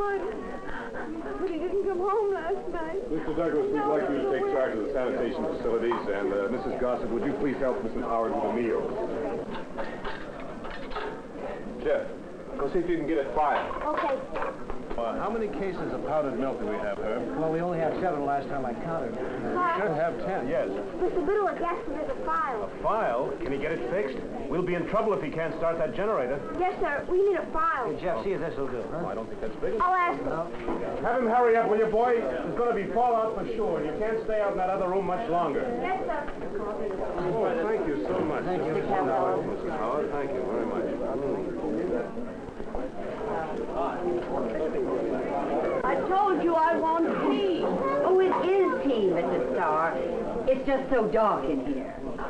But he didn't come home last night. Mr. Douglas, we'd like you to take charge of the sanitation facilities, and Mrs. Gossett, would you please help Mrs. Howard with the meals? Jeff, go see if you can get it filed. Okay. How many cases of powdered milk do we have, Herb? Well, we only have 7 last time I counted. We should have 10, yes. Mr. Biddlewick asked for the file. A file? Can he get it fixed? We'll be in trouble if he can't start that generator. Yes, sir. We need a file. Hey, Jeff, see if this will do, huh? Oh, I don't think that's big enough. I'll ask him. Have him hurry up, will you, boy? There's going to be fallout for sure. You can't stay out in that other room much longer. Yes, sir. Oh, thank you so much. Thank you. Mrs. Howard, thank you very much. I told you I want tea. Oh, it is tea, Mrs. Starr. It's just so dark in here.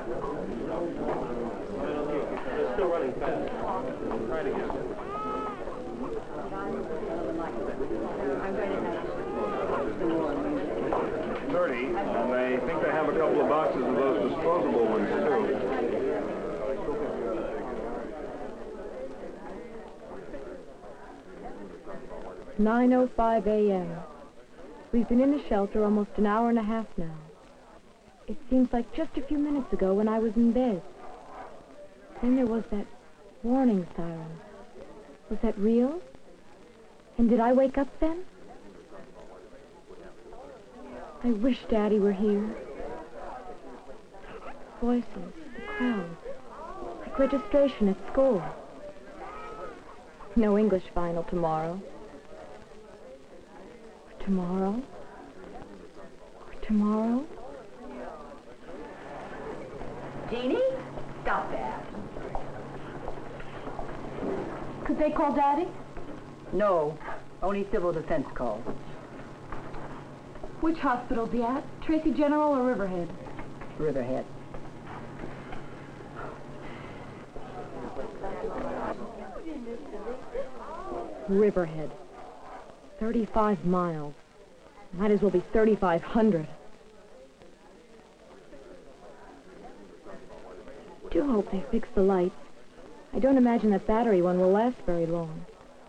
It's still running fast. Try it again. I'm going to have 30, and I think they have a couple of boxes of those disposable ones, too. 9:05 a.m. We've been in the shelter almost an hour and a half now. It seems like just a few minutes ago when I was in bed. Then there was that warning siren. Was that real? And did I wake up then? I wish Daddy were here. Voices, the crowd, like registration at school. No English final tomorrow. Tomorrow? Tomorrow? Jeannie, stop that. Could they call Daddy? No, only civil defense calls. Which hospital be at? Tracy General or Riverhead? Riverhead. Riverhead. 35 miles. Might as well be 3,500. Do hope they fix the lights. I don't imagine that battery one will last very long.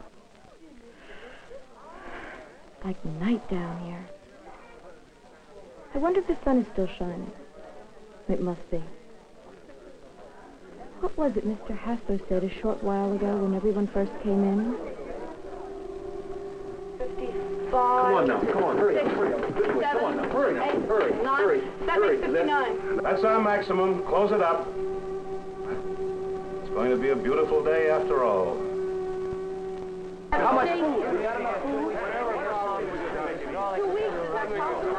Like night down here. I wonder if the sun is still shining. It must be. What was it Mr. Hassler said a short while ago when everyone first came in? 55. Come on now, come on, hurry, Six, hurry up. This way, come on now, hurry now, 8, hurry, 9. hurry, That hurry. makes 59. That's our maximum. Close it up. It's going to be a beautiful day after all. How much?